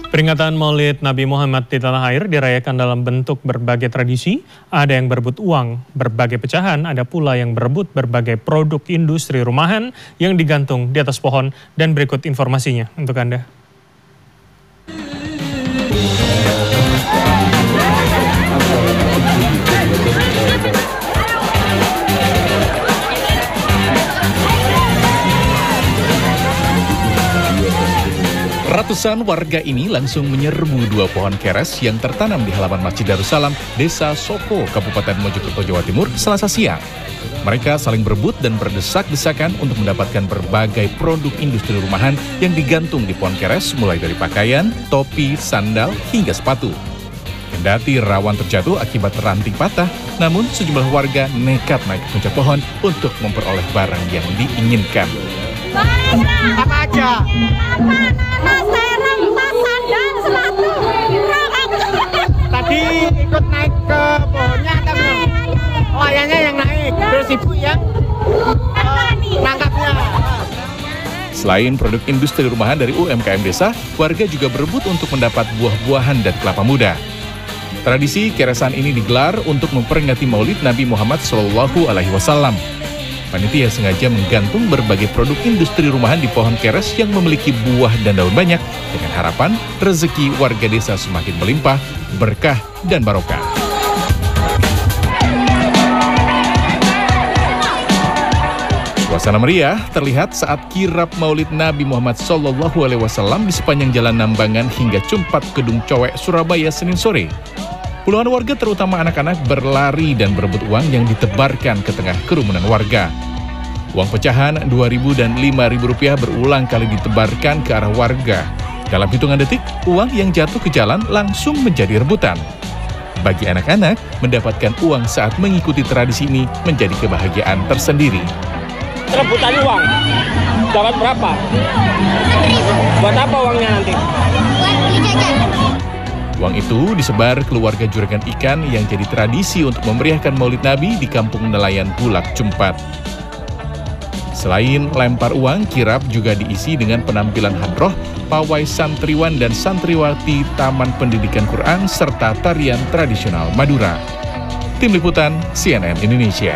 Peringatan Maulid Nabi Muhammad di tanah air dirayakan dalam bentuk berbagai tradisi. Ada yang berebut uang, berbagai pecahan, ada pula yang berebut berbagai produk industri rumahan yang digantung di atas pohon. Dan berikut informasinya untuk Anda. Ratusan warga ini langsung menyerbu dua pohon keres yang tertanam di halaman Masjid Darussalam, Desa Soko, Kabupaten Mojokerto, Jawa Timur, Selasa siang. Mereka saling berebut dan berdesak-desakan untuk mendapatkan berbagai produk industri rumahan yang digantung di pohon keres, mulai dari pakaian, topi, sandal, hingga sepatu. Kendati rawan terjatuh akibat ranting patah, namun sejumlah warga nekat naik ke puncak pohon untuk memperoleh barang yang diinginkan. Apa aja? Tadi ikut naik ke pohonnya atau belum? Oh, ayahnya yang naik, terus ibu yang nangkapnya. Selain produk industri rumahan dari UMKM desa, warga juga berebut untuk mendapat buah-buahan dan kelapa muda. Tradisi keresan ini digelar untuk memperingati Maulid Nabi Muhammad SAW. Panitia sengaja menggantung berbagai produk industri rumahan di pohon keres yang memiliki buah dan daun banyak dengan harapan rezeki warga desa semakin melimpah, berkah, dan barokah. Suasana meriah terlihat saat kirap Maulid Nabi Muhammad SAW di sepanjang Jalan Nambangan hingga Cumpat Kedung Cowek, Surabaya, Senin sore. Puluhan warga terutama anak-anak berlari dan berebut uang yang ditebarkan ke tengah kerumunan warga. Uang pecahan Rp2.000 dan Rp5.000 berulang kali ditebarkan ke arah warga. Dalam hitungan detik, uang yang jatuh ke jalan langsung menjadi rebutan. Bagi anak-anak, mendapatkan uang saat mengikuti tradisi ini menjadi kebahagiaan tersendiri. Rebutan uang, dapat berapa? Buat apa uangnya nanti? Buat beli jajan. Uang itu disebar keluarga juragan ikan yang jadi tradisi untuk memeriahkan Maulid Nabi di Kampung Nelayan Bulak, Cumpat. Selain lempar uang, kirap juga diisi dengan penampilan hadroh, pawai santriwan dan santriwati Taman Pendidikan Quran, serta tarian tradisional Madura. Tim Liputan CNN Indonesia.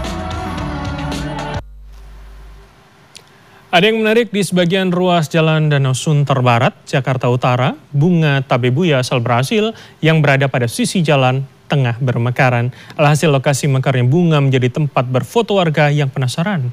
Ada yang menarik di sebagian ruas Jalan Danau Sunter Barat, Jakarta Utara, bunga tabebuya asal Brasil yang berada pada sisi jalan tengah bermekaran. Alhasil lokasi mekarnya bunga menjadi tempat berfoto warga yang penasaran.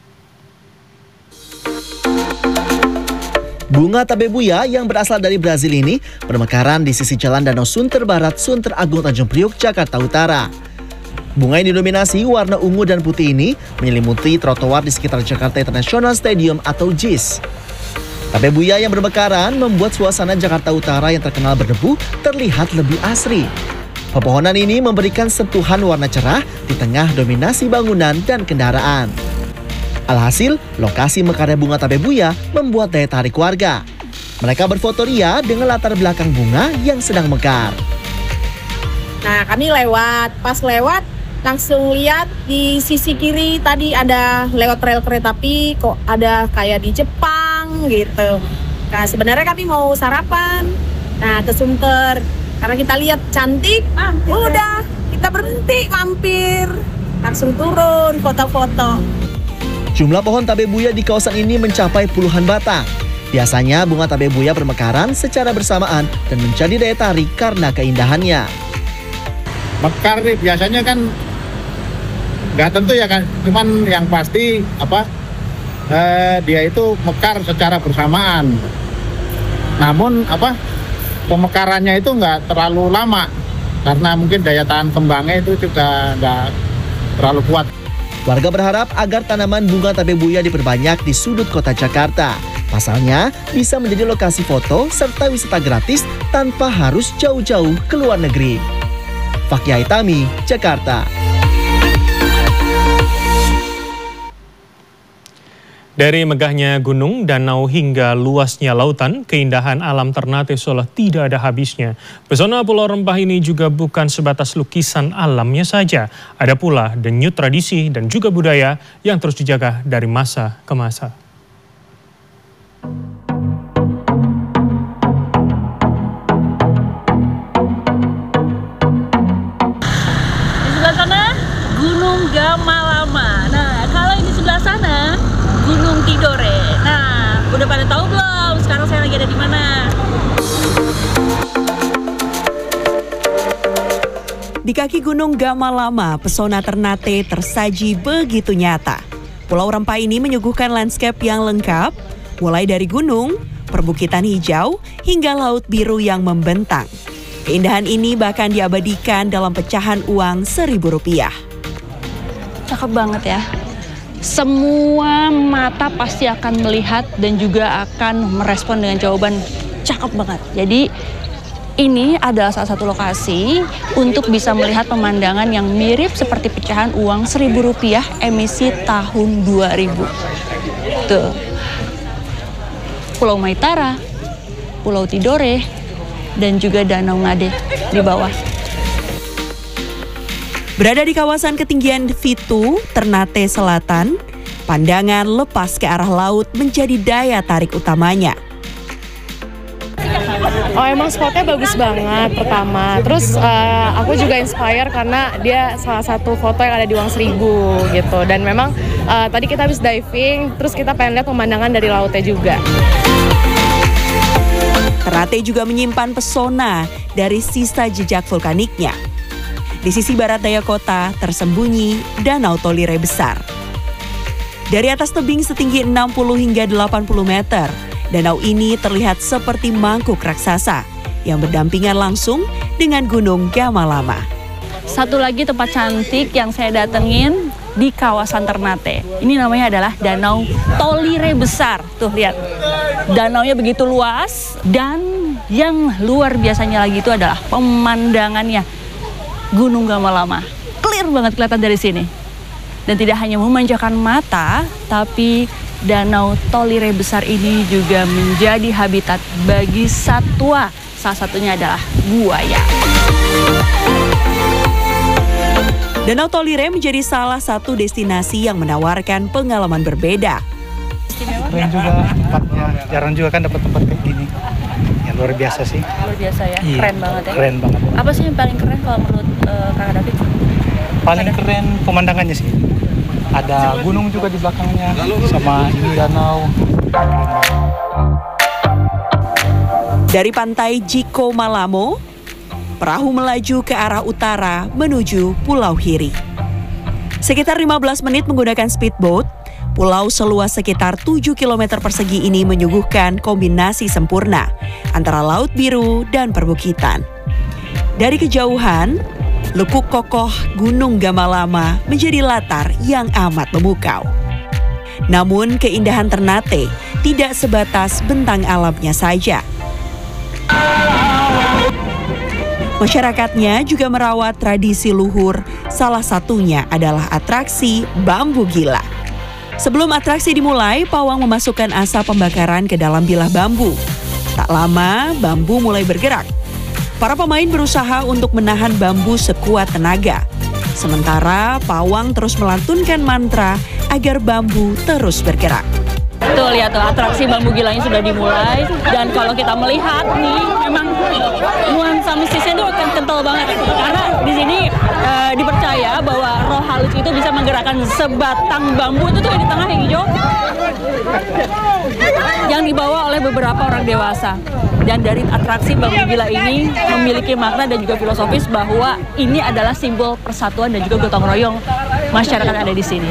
Bunga tabebuya yang berasal dari Brasil ini bermekaran di sisi Jalan Danau Sunter Barat, Sunter Agung, Tanjung Priok, Jakarta Utara. Bunga yang didominasi warna ungu dan putih ini menyelimuti trotoar di sekitar Jakarta International Stadium atau JIS. Tabebuya yang bermekaran membuat suasana Jakarta Utara yang terkenal berdebu terlihat lebih asri. Pepohonan ini memberikan sentuhan warna cerah di tengah dominasi bangunan dan kendaraan. Alhasil, lokasi mekarnya bunga tabebuya membuat daya tarik warga. Mereka berfoto ria dengan latar belakang bunga yang sedang mekar. Nah, kami pas lewat langsung lihat di sisi kiri tadi ada lewat rel kereta api, kok ada kayak di Jepang gitu. Nah, sebenarnya kami mau sarapan. Nah, ke Sunter. Karena kita lihat cantik, udah kita berhenti mampir. Langsung turun foto-foto. Jumlah pohon tabebuya di kawasan ini mencapai puluhan batang. Biasanya bunga tabebuya bermekaran secara bersamaan dan menjadi daya tarik karena keindahannya. Mekar nih biasanya kan nggak tentu ya kan, cuman yang pasti dia itu mekar secara bersamaan. Namun pemekarannya itu nggak terlalu lama karena mungkin daya tahan kembangnya itu juga nggak terlalu kuat. Warga berharap agar tanaman bunga tabebuya diperbanyak di sudut kota Jakarta. Pasalnya bisa menjadi lokasi foto serta wisata gratis tanpa harus jauh-jauh ke luar negeri. Fakih Haitami, Jakarta. Dari megahnya gunung, danau hingga luasnya lautan, keindahan alam Ternate seolah tidak ada habisnya. Pesona Pulau Rempah ini juga bukan sebatas lukisan alamnya saja. Ada pula denyut tradisi dan juga budaya yang terus dijaga dari masa ke masa. sekarang saya lagi ada di mana. Di kaki Gunung Gamalama, pesona Ternate tersaji begitu nyata. Pulau Rempah ini menyuguhkan landscape yang lengkap, mulai dari gunung, perbukitan hijau, hingga laut biru yang membentang. Keindahan ini bahkan diabadikan dalam pecahan uang Rp1.000. Cakep banget ya. Semua mata pasti akan melihat dan juga akan merespon dengan jawaban cakep banget. Jadi ini adalah salah satu lokasi untuk bisa melihat pemandangan yang mirip seperti pecahan uang Rp1.000 emisi tahun 2000. Tuh. Pulau Maitara, Pulau Tidore, dan juga Danau Ngade di bawah. Berada di kawasan ketinggian Fitu, Ternate Selatan, pandangan lepas ke arah laut menjadi daya tarik utamanya. Oh, emang spotnya bagus banget pertama. Terus aku juga inspire karena dia salah satu foto yang ada di Uang Seribu gitu. Dan memang tadi kita habis diving, terus kita pengen lihat pemandangan dari lautnya juga. Ternate juga menyimpan pesona dari sisa jejak vulkaniknya. Di sisi barat daya kota tersembunyi Danau Tolire besar. Dari atas tebing setinggi 60 hingga 80 meter, danau ini terlihat seperti mangkuk raksasa yang berdampingan langsung dengan Gunung Gamalama. Satu lagi tempat cantik yang saya datengin di kawasan Ternate. Ini namanya adalah Danau Tolire besar. Tuh lihat, danaunya begitu luas dan yang luar biasanya lagi itu adalah pemandangannya. Gunung Gamalama, clear banget kelihatan dari sini. Dan tidak hanya memanjakan mata, tapi Danau Tolire besar ini juga menjadi habitat bagi satwa. Salah satunya adalah buaya. Danau Tolire menjadi salah satu destinasi yang menawarkan pengalaman berbeda. Keren juga tempatnya, jarang juga kan dapat tempat kayak gini. Ya luar biasa sih. Luar biasa ya, iya, keren banget ya. Keren banget. Apa sih yang paling keren kalau menurut Kakak David? Paling keren pemandangannya sih. Ada gunung juga di belakangnya, sama ini danau. Dari pantai Jiko Malamo, perahu melaju ke arah utara menuju Pulau Hiri. Sekitar 15 menit menggunakan speedboat, pulau seluas sekitar 7 km persegi ini menyuguhkan kombinasi sempurna antara laut biru dan perbukitan. Dari kejauhan, lekuk kokoh Gunung Gamalama menjadi latar yang amat memukau. Namun keindahan Ternate tidak sebatas bentang alamnya saja. Masyarakatnya juga merawat tradisi luhur, salah satunya adalah atraksi bambu gila. Sebelum atraksi dimulai, pawang memasukkan asap pembakaran ke dalam bilah bambu. Tak lama, bambu mulai bergerak. Para pemain berusaha untuk menahan bambu sekuat tenaga. Sementara pawang terus melantunkan mantra agar bambu terus bergerak. Tuh lihat tuh, atraksi bambu gilanya sudah dimulai. Dan kalau kita melihat nih, memang nuansa mistisnya itu akan kental banget. Karena di sini dipercaya bahwa roh halus itu bisa menggerakkan sebatang bambu itu tuh di tengah yang hijau yang dibawa oleh beberapa orang dewasa. Dan dari atraksi bambu gila ini memiliki makna dan juga filosofis bahwa ini adalah simbol persatuan dan juga gotong royong masyarakat yang ada di sini.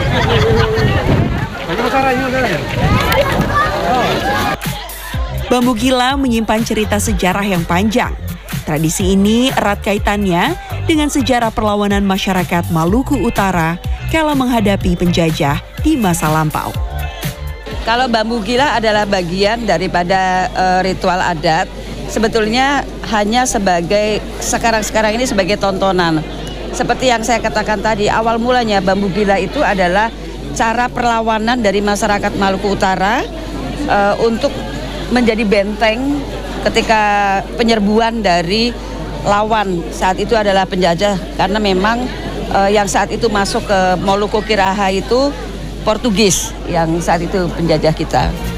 Bambu gila menyimpan cerita sejarah yang panjang. Tradisi ini erat kaitannya dengan sejarah perlawanan masyarakat Maluku Utara kala menghadapi penjajah di masa lampau. Kalau bambu gila adalah bagian daripada ritual adat, sebetulnya hanya sebagai sekarang ini sebagai tontonan. Seperti yang saya katakan tadi, awal mulanya bambu gila itu adalah cara perlawanan dari masyarakat Maluku Utara untuk menjadi benteng ketika penyerbuan dari lawan. Saat itu adalah penjajah, karena memang yang saat itu masuk ke Moluku Kiraha itu Portugis yang saat itu penjajah kita.